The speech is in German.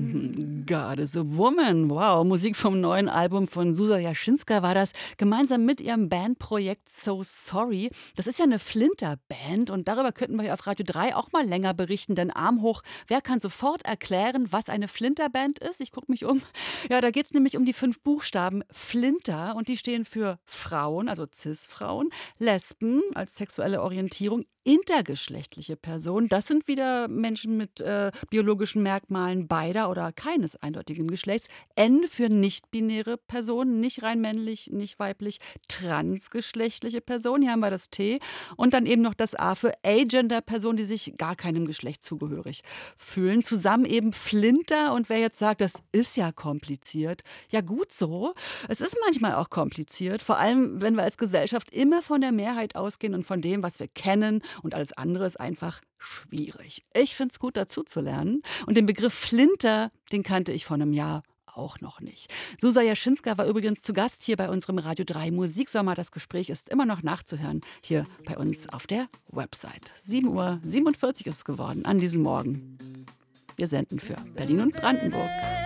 God is a Woman. Wow, Musik vom neuen Album von Susa Jaschinska war das, gemeinsam mit ihrem Bandprojekt So Sorry. Das ist ja eine Flinterband und darüber könnten wir hier auf Radio 3 auch mal länger berichten, denn Arm hoch, wer kann sofort erklären, was eine Flinterband ist? Ich gucke mich um. Ja, da geht es nämlich um die 5 Buchstaben Flinter und die stehen für Frauen, also Cis-Frauen, Lesben als sexuelle Orientierung, intergeschlechtliche Personen. Das sind wieder Menschen mit biologischen Merkmalen beider oder keines eindeutigen Geschlechts. N für nicht-binäre Personen, nicht rein männlich, nicht weiblich, transgeschlechtliche Personen. Hier haben wir das T. Und dann eben noch das A für Agender-Personen, die sich gar keinem Geschlecht zugehörig fühlen. Zusammen eben Flinter. Und wer jetzt sagt, das ist ja kompliziert, ja gut so. Es ist manchmal auch kompliziert, vor allem wenn wir als Gesellschaft immer von der Mehrheit ausgehen und von dem, was wir kennen, und alles andere ist einfach schwierig. Ich finde es gut, dazu zu lernen. Und den Begriff Flinter, den kannte ich vor einem Jahr auch noch nicht. Susa Jaschinska war übrigens zu Gast hier bei unserem Radio 3 Musiksommer. Das Gespräch ist immer noch nachzuhören hier bei uns auf der Website. 7:47 Uhr ist es geworden an diesem Morgen. Wir senden für Berlin und Brandenburg.